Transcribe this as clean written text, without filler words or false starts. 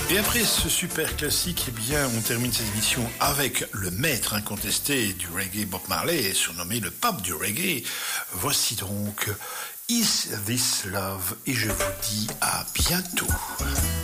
Et après ce super classique, eh bien, on termine cette émission avec le maître incontesté du reggae, Bob Marley, surnommé le pape du reggae. Voici donc Is This Love, et je vous dis à bientôt.